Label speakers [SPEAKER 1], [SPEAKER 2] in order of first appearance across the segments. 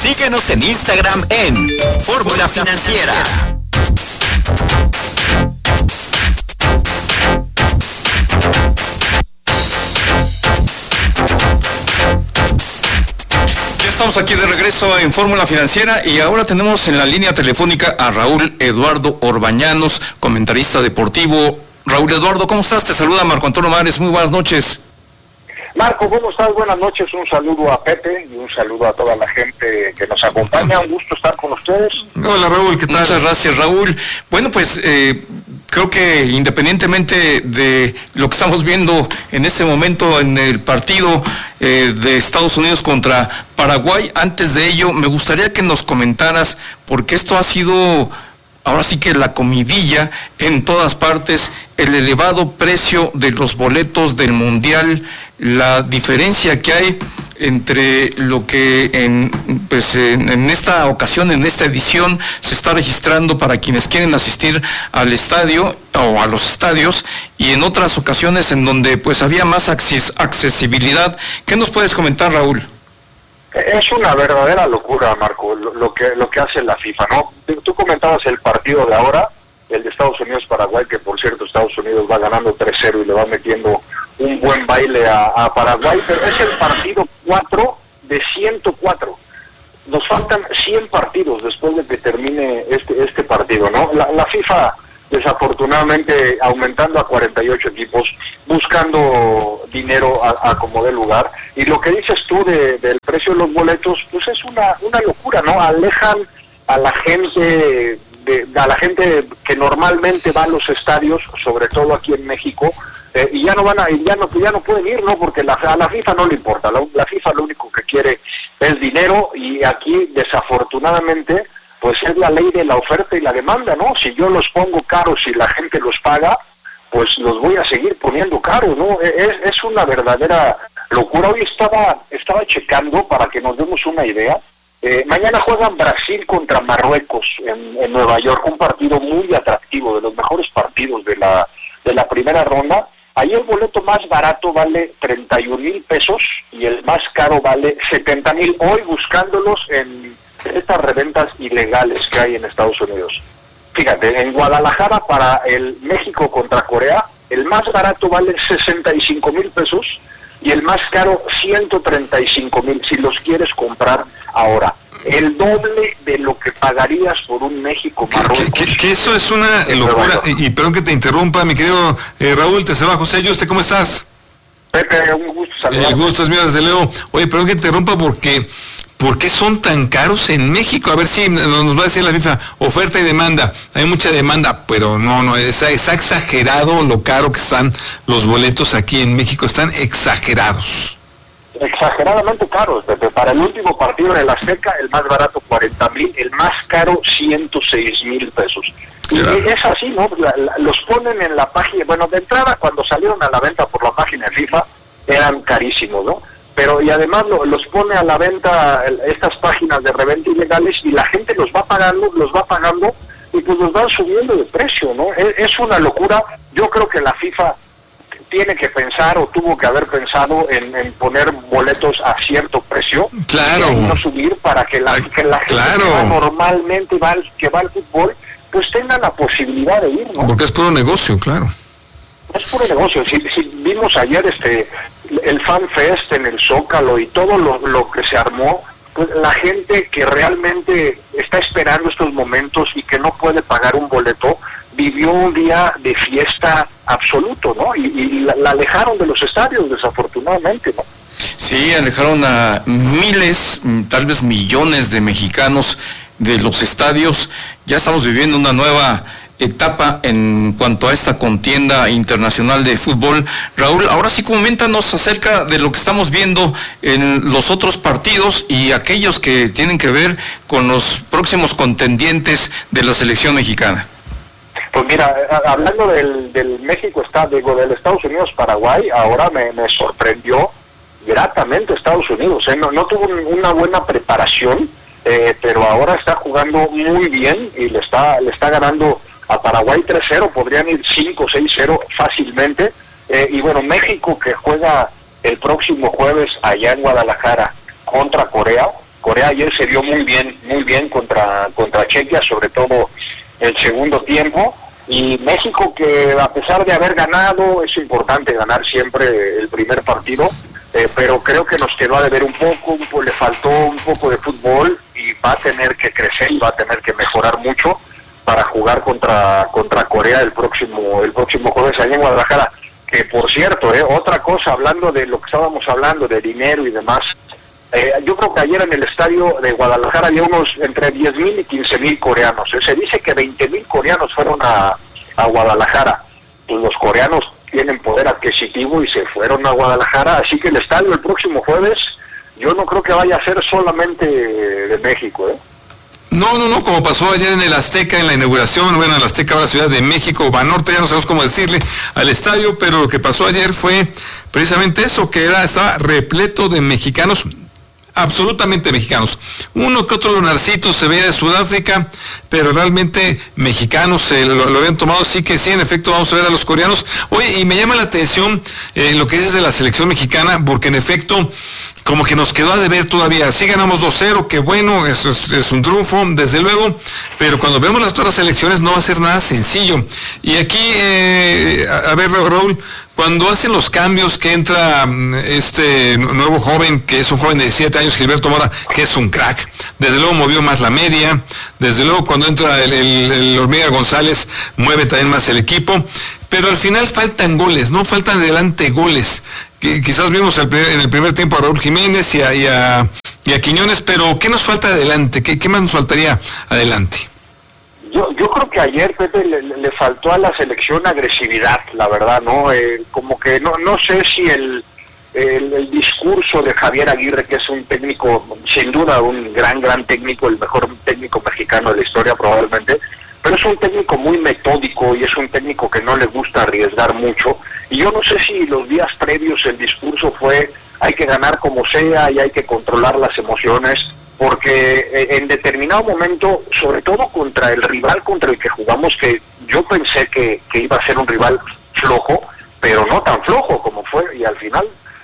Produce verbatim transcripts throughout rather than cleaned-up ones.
[SPEAKER 1] Síguenos en Instagram en Fórmula Financiera.
[SPEAKER 2] Estamos aquí de regreso en Fórmula Financiera y ahora tenemos en la línea telefónica a Raúl Eduardo Orbañanos, comentarista deportivo. Raúl Eduardo, ¿cómo estás? Te saluda Marco Antonio Mares, muy buenas noches.
[SPEAKER 3] Marco, ¿cómo estás? Buenas noches, un saludo a Pepe y un saludo a toda la gente que nos acompaña, un gusto estar con ustedes.
[SPEAKER 2] Hola Raúl, ¿qué tal? Muchas gracias Raúl. Bueno, pues eh, creo que independientemente de lo que estamos viendo en este momento en el partido eh, de Estados Unidos contra Paraguay, antes de ello me gustaría que nos comentaras, porque esto ha sido ahora sí que la comidilla en todas partes, el elevado precio de los boletos del Mundial, la diferencia que hay entre lo que en, pues en, en esta ocasión, en esta edición, se está registrando para quienes quieren asistir al estadio o a los estadios, y en otras ocasiones en donde pues había más acces, accesibilidad. ¿Qué nos puedes comentar, Raúl?
[SPEAKER 3] Es una verdadera locura, Marco, lo, lo que lo que hace la FIFA, ¿no? Tú comentabas el partido de ahora, el de Estados Unidos-Paraguay, que por cierto Estados Unidos va ganando tres cero y le va metiendo un buen baile a, a Paraguay, pero es el partido cuatro de ciento cuatro. Nos faltan cien partidos después de que termine este este partido, ¿no? La, la FIFA, desafortunadamente, aumentando a cuarenta y ocho equipos, buscando dinero a, a como dé lugar, y lo que dices tú de, del precio de los boletos, pues es una una locura, ¿no? Alejan a la gente de, a la gente que normalmente va a los estadios, sobre todo aquí en México, eh, y ya no van a, y ya no ya no pueden ir, ¿no? Porque la, a la FIFA no le importa, la, la FIFA lo único que quiere es dinero, y aquí desafortunadamente pues es la ley de la oferta y la demanda, ¿no? Si yo los pongo caros y la gente los paga, pues los voy a seguir poniendo caros, ¿no? Es, es una verdadera locura. Hoy estaba estaba checando para que nos demos una idea. Eh, mañana juegan Brasil contra Marruecos en, en Nueva York, un partido muy atractivo, de los mejores partidos de la de la primera ronda. Ahí el boleto más barato vale treinta y un mil pesos y el más caro vale setenta mil. Hoy buscándolos en estas reventas ilegales que hay en Estados Unidos. Fíjate, en Guadalajara para el México contra Corea, el más barato vale sesenta y cinco mil pesos y el más caro ciento treinta y cinco mil si los quieres comprar ahora. El doble de lo que pagarías por un México-Marruecos.
[SPEAKER 4] Que, que, que eso es una locura, y, y perdón que te interrumpa, mi querido eh, Raúl, te saluda José Ayuste, ¿cómo estás?
[SPEAKER 3] Pepe, un gusto saludarte.
[SPEAKER 4] El gusto es mío, desde luego. Oye, perdón que te interrumpa porque... ¿Por qué son tan caros en México? A ver si nos va a decir la FIFA, oferta y demanda. Hay mucha demanda, pero no, no, está, está exagerado lo caro que están los boletos aquí en México, están exagerados.
[SPEAKER 3] Exageradamente caros, Pepe. Para el último partido en el Azteca, el más barato cuarenta mil, el más caro ciento seis mil pesos. Y claro, es así, ¿no? La, la, los ponen en la página, bueno, de entrada cuando salieron a la venta por la página de FIFA, eran carísimos, ¿no? Pero y además lo, los pone a la venta estas páginas de reventa ilegales y la gente los va pagando, los va pagando y pues los van subiendo de precio, ¿no? Es, es una locura. Yo creo que la FIFA tiene que pensar o tuvo que haber pensado en, en poner boletos a cierto precio,
[SPEAKER 4] claro,
[SPEAKER 3] y no subir para que la, que la gente
[SPEAKER 4] claro,
[SPEAKER 3] que va normalmente va al, que va al fútbol pues tenga la posibilidad de ir, ¿no?
[SPEAKER 4] Porque es puro negocio, claro.
[SPEAKER 3] Es puro negocio. Si, si vimos ayer este el Fan Fest en el Zócalo y todo lo, lo que se armó, pues la gente que realmente está esperando estos momentos y que no puede pagar un boleto, vivió un día de fiesta absoluto, ¿no? Y, y la, la alejaron de los estadios, desafortunadamente, ¿no?
[SPEAKER 2] Sí, alejaron a miles, tal vez millones de mexicanos de los estadios. Ya estamos viviendo una nueva etapa en cuanto a esta contienda internacional de fútbol. Raúl, ahora sí coméntanos acerca de lo que estamos viendo en los otros partidos y aquellos que tienen que ver con los próximos contendientes de la selección mexicana.
[SPEAKER 3] Pues mira, hablando del, del México, está, digo, del Estados Unidos-Paraguay, ahora me, me sorprendió gratamente Estados Unidos, ¿eh? no, no tuvo una buena preparación, eh, pero ahora está jugando muy bien y le está, le está ganando a Paraguay tres cero, podrían ir cinco seis cero fácilmente, eh, y bueno, México que juega el próximo jueves allá en Guadalajara contra Corea, Corea ayer se vio muy bien, muy bien contra, contra Chequia, sobre todo el segundo tiempo. Y México, que a pesar de haber ganado, es importante ganar siempre el primer partido, eh, pero creo que nos quedó a deber un poco, un po- le faltó un poco de fútbol y va a tener que crecer y va a tener que mejorar mucho para jugar contra contra Corea el próximo el próximo jueves allá en Guadalajara. Que por cierto, eh, otra cosa, hablando de lo que estábamos hablando, de dinero y demás, eh, yo creo que ayer en el estadio de Guadalajara había unos entre diez mil y quince mil coreanos. Eh, se dice que veinte mil coreanos fueron a, a Guadalajara. Pues los coreanos tienen poder adquisitivo y se fueron a Guadalajara, así que el estadio el próximo jueves yo no creo que vaya a ser solamente de México, ¿eh?
[SPEAKER 4] No, no, no, como pasó ayer en el Azteca, en la inauguración, bueno, el Azteca ahora Ciudad de México, Banorte, ya no sabemos cómo decirle al estadio, pero lo que pasó ayer fue precisamente eso, que era, estaba repleto de mexicanos, absolutamente mexicanos. Uno que otro lunarcito se veía de Sudáfrica, pero realmente mexicanos eh, lo, lo habían tomado, sí que sí, en efecto vamos a ver a los coreanos. Oye, y me llama la atención eh, lo que dices de la selección mexicana, porque en efecto, como que nos quedó a deber todavía. Sí ganamos dos cero, que bueno, es, es, es un triunfo, desde luego, pero cuando vemos las otras elecciones no va a ser nada sencillo. Y aquí, eh, a, a ver, Raúl, cuando hacen los cambios, que entra este nuevo joven, que es un joven de diecisiete años, Gilberto Mora, que es un crack, desde luego movió más la media, desde luego cuando entra el, el, el Hormiga González, mueve también más el equipo, pero al final faltan goles, no faltan adelante goles. Quizás vimos el primer, en el primer tiempo a Raúl Jiménez y a, y a, y a Quiñones, pero ¿qué nos falta adelante? ¿Qué, qué más nos faltaría adelante?
[SPEAKER 3] Yo, yo creo que ayer, Pepe, le, le faltó a la selección agresividad, la verdad, ¿no? Eh, como que no no sé si el, el, el discurso de Javier Aguirre, que es un técnico, sin duda un gran, gran técnico, el mejor técnico mexicano de la historia probablemente, pero es un técnico muy metódico y es un técnico que no le gusta arriesgar mucho. Y yo no sé si los días previos el discurso fue hay que ganar como sea y hay que controlar las emociones, porque en determinado momento, sobre todo contra el rival contra el que jugamos, que yo pensé que, que iba a ser un rival flojo, pero no tan flojo como fue, y al final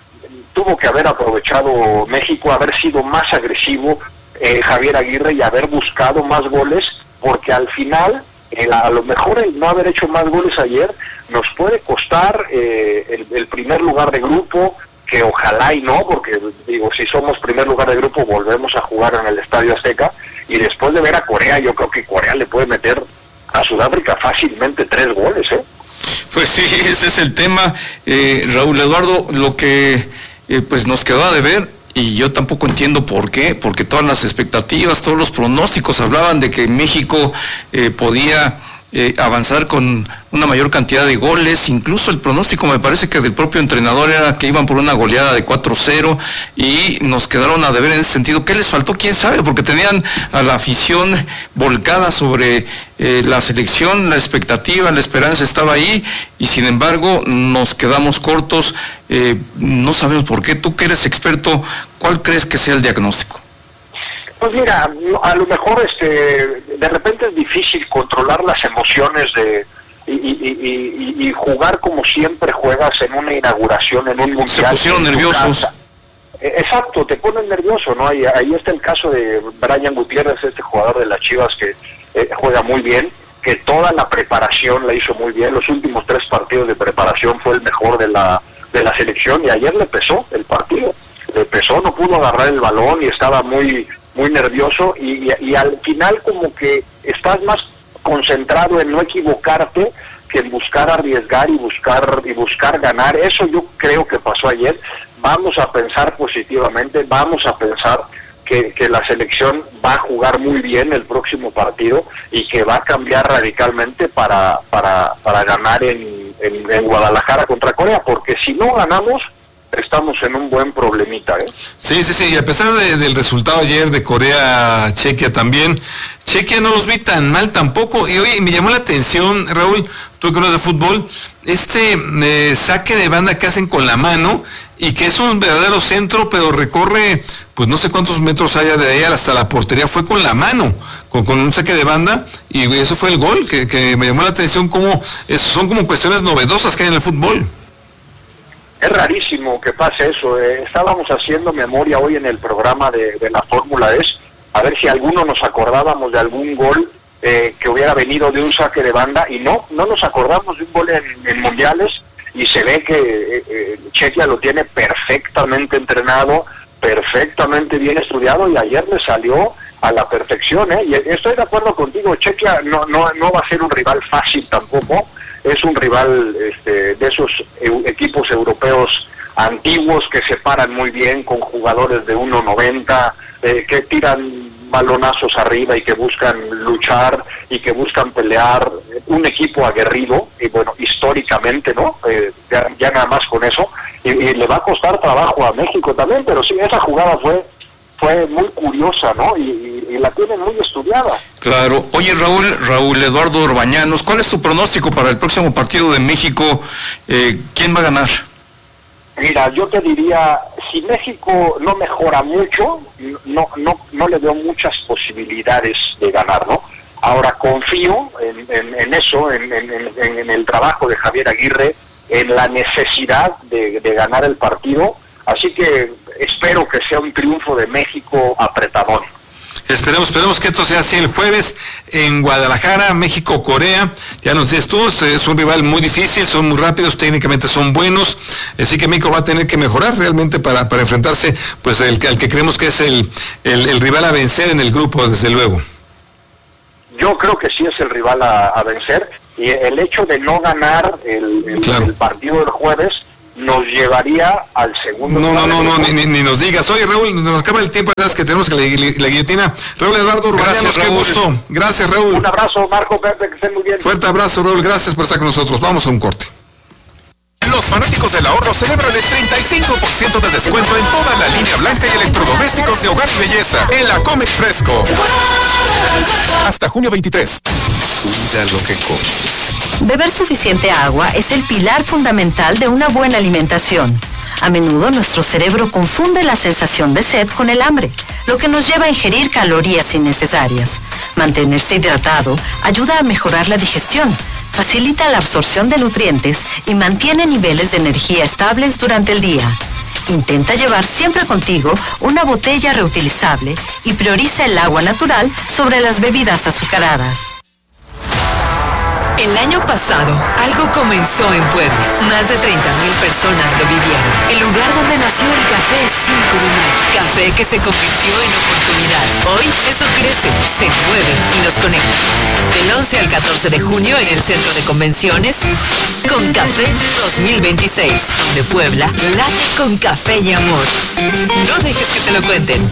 [SPEAKER 3] tuvo que haber aprovechado México, haber sido más agresivo eh, Javier Aguirre y haber buscado más goles, porque al final, el, a lo mejor el no haber hecho más goles ayer nos puede costar eh, el, el primer lugar de grupo, que ojalá y no, porque digo, si somos primer lugar de grupo volvemos a jugar en el Estadio Azteca, y después de ver a Corea, yo creo que Corea le puede meter a Sudáfrica fácilmente tres goles, ¿eh?
[SPEAKER 2] Pues sí, ese es el tema, eh, Raúl Eduardo, lo que eh, pues nos quedó a deber, y yo tampoco entiendo por qué, porque todas las expectativas, todos los pronósticos hablaban de que México eh, podía eh, avanzar con una mayor cantidad de goles, incluso el pronóstico me parece que del propio entrenador era que iban por una goleada de cuatro cero, y nos quedaron a deber en ese sentido. ¿Qué les faltó? ¿Quién sabe? Porque tenían a la afición volcada sobre eh, la selección, la expectativa, la esperanza estaba ahí, y sin embargo nos quedamos cortos, eh, no sabemos por qué. Tú que eres experto, ¿cuál crees que sea el diagnóstico?
[SPEAKER 3] Pues mira, a lo mejor este de repente es difícil controlar las emociones de y, y, y, y jugar como siempre juegas en una inauguración, en un mundial.
[SPEAKER 2] Se pusieron nerviosos.
[SPEAKER 3] Exacto, te ponen nervioso, ¿no? Ahí, ahí está el caso de Brian Gutiérrez, este jugador de las Chivas que eh, juega muy bien, que toda la preparación la hizo muy bien, los últimos tres partidos de preparación fue el mejor de la de la selección, y ayer le pesó el partido, le pesó, no pudo agarrar el balón y estaba muy muy nervioso, y, y, y al final como que estás más concentrado en no equivocarte que en buscar arriesgar y buscar y buscar ganar. Eso yo creo que pasó ayer. Vamos a pensar positivamente, vamos a pensar que, que la selección va a jugar muy bien el próximo partido y que va a cambiar radicalmente para para, para ganar en, en, en Guadalajara contra Corea, porque si no ganamos estamos en un buen problemita, ¿eh?
[SPEAKER 4] Sí, sí, sí, y a pesar de, del resultado ayer de Corea-Chequia también, Chequia no los vi tan mal tampoco, y oye, me llamó la atención, Raúl, tú que no eres de fútbol, este eh, saque de banda que hacen con la mano, y que es un verdadero centro, pero recorre, pues no sé cuántos metros haya de ahí hasta la portería, fue con la mano, con, con un saque de banda, y eso fue el gol, que, que me llamó la atención, como es, son como cuestiones novedosas que hay en el fútbol.
[SPEAKER 3] Es rarísimo que pase eso. Eh, estábamos haciendo memoria hoy en el programa de, de la Fórmula E S, a ver si alguno nos acordábamos de algún gol eh, que hubiera venido de un saque de banda, y no, no nos acordamos de un gol en, en mundiales, y se ve que eh, eh, Chequia lo tiene perfectamente entrenado, perfectamente bien estudiado, y ayer le salió a la perfección, ¿eh? Y estoy de acuerdo contigo, Chequia no, no, no va a ser un rival fácil tampoco, es un rival este, de esos eu, equipos europeos antiguos que se paran muy bien con jugadores de uno noventa, eh, que tiran balonazos arriba y que buscan luchar y que buscan pelear, un equipo aguerrido, y bueno, históricamente, ¿no? Eh, ya, ya nada más con eso, y, y le va a costar trabajo a México también, pero sí, esa jugada fue fue muy curiosa, ¿no? Y, y, y la tienen muy estudiada.
[SPEAKER 2] Claro. Oye, Raúl, Raúl Eduardo Orbañanos, ¿cuál es tu pronóstico para el próximo partido de México? Eh, ¿Quién va a ganar?
[SPEAKER 3] Mira, yo te diría, si México no mejora mucho, no no no le veo muchas posibilidades de ganar, ¿no? Ahora confío en, en, en eso, en, en, en, en el trabajo de Javier Aguirre, en la necesidad de, de ganar el partido, así que espero que sea un triunfo de México apretadón.
[SPEAKER 4] Esperemos, esperemos que esto sea así el jueves en Guadalajara, México-Corea. Ya nos dices tú, es un rival muy difícil, son muy rápidos, técnicamente son buenos, así que México va a tener que mejorar realmente para, para enfrentarse pues el, al que creemos que es el, el, el rival a vencer en el grupo, desde luego.
[SPEAKER 3] Yo creo que sí es el rival a, a vencer, y el hecho de no ganar el, el, claro. el partido del jueves nos llevaría al segundo.
[SPEAKER 4] No, no, no, no, ni, ni, ni nos digas. Oye, Raúl, nos acaba el tiempo, sabes que tenemos que la, la, la guillotina. Raúl Eduardo Urbañanos, qué gusto. Gracias, Raúl.
[SPEAKER 3] Un abrazo, Marco, Pepe, que estén muy bien.
[SPEAKER 4] Fuerte abrazo, Raúl, gracias por estar con nosotros. Vamos a un corte.
[SPEAKER 1] Los fanáticos del ahorro celebran el treinta y cinco por ciento de descuento en toda la línea blanca y electrodomésticos de hogar y belleza en la Comex Fresco. Hasta junio veintitrés.
[SPEAKER 4] Cuida lo que comes.
[SPEAKER 5] Beber suficiente agua es el pilar fundamental de una buena alimentación. A menudo nuestro cerebro confunde la sensación de sed con el hambre, lo que nos lleva a ingerir calorías innecesarias. Mantenerse hidratado ayuda a mejorar la digestión, facilita la absorción de nutrientes y mantiene niveles de energía estables durante el día. Intenta llevar siempre contigo una botella reutilizable y prioriza el agua natural sobre las bebidas azucaradas.
[SPEAKER 6] El año pasado, algo comenzó en Puebla. Más de treinta mil personas lo vivieron. El lugar donde nació el café Cinco de Mayo. Café que se convirtió en oportunidad. Hoy, eso crece, se mueve y nos conecta. Del once al catorce de junio en el Centro de Convenciones, Con Café dos mil veintiséis, donde Puebla late con café y amor. No dejes que te lo cuenten.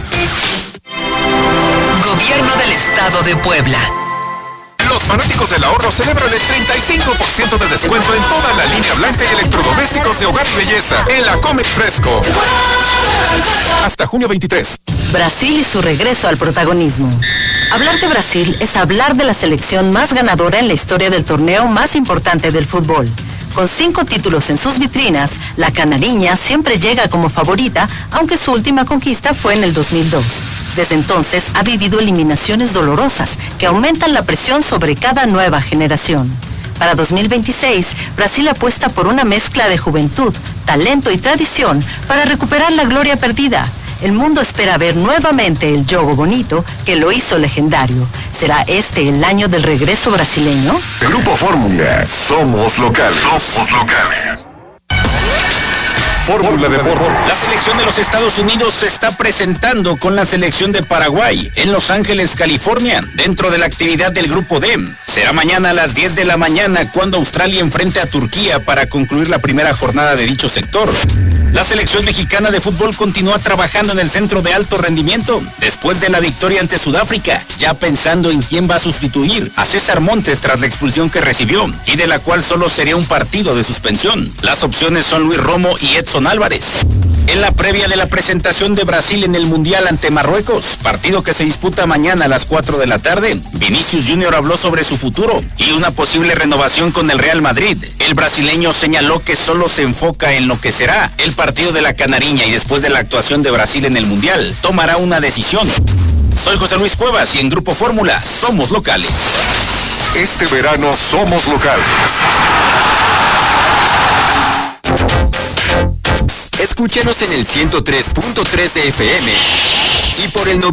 [SPEAKER 6] Gobierno del Estado de Puebla.
[SPEAKER 1] Los fanáticos del ahorro celebran el treinta y cinco por ciento de descuento en toda la línea blanca y electrodomésticos de hogar y belleza en la Comex Fresco. Hasta junio veintitrés.
[SPEAKER 5] Brasil y su regreso al protagonismo. Hablar de Brasil es hablar de la selección más ganadora en la historia del torneo más importante del fútbol. Con cinco títulos en sus vitrinas, la canariña siempre llega como favorita, aunque su última conquista fue en el dos mil dos. Desde entonces ha vivido eliminaciones dolorosas que aumentan la presión sobre cada nueva generación. Para dos mil veintiséis, Brasil apuesta por una mezcla de juventud, talento y tradición para recuperar la gloria perdida. El mundo espera ver nuevamente el Jogo Bonito que lo hizo legendario. ¿Será este el año del regreso brasileño?
[SPEAKER 7] Grupo Fórmula, somos locales. Somos locales. Fórmula Deportes.
[SPEAKER 8] La selección de los Estados Unidos se está presentando con la selección de Paraguay en Los Ángeles, California, dentro de la actividad del Grupo D. Será mañana a las diez de la mañana cuando Australia enfrente a Turquía para concluir la primera jornada de dicho sector. La selección mexicana de fútbol continúa trabajando en el centro de alto rendimiento después de la victoria ante Sudáfrica, ya pensando en quién va a sustituir a César Montes tras la expulsión que recibió y de la cual solo sería un partido de suspensión. Las opciones son Luis Romo y Edson Álvarez. En la previa de la presentación de Brasil en el Mundial ante Marruecos, partido que se disputa mañana a las cuatro de la tarde, Vinicius Junior habló sobre su futuro y una posible renovación con el Real Madrid. El brasileño señaló que solo se enfoca en lo que será el partido de la Canariña y después de la actuación de Brasil en el Mundial, tomará una decisión. Soy José Luis Cuevas y en Grupo Fórmula somos locales.
[SPEAKER 7] Este verano somos locales.
[SPEAKER 9] Escúchanos en el ciento tres punto tres de F M y por el